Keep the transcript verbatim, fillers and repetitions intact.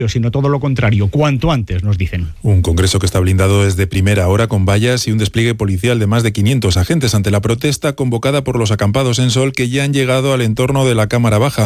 sino todo lo contrario, cuanto antes, nos dicen. Un congreso que está blindado desde primera hora con vallas y un despliegue policial de más de quinientos agentes ante la protesta convocada por los acampados en Sol que ya han llegado al entorno de la Cámara Baja.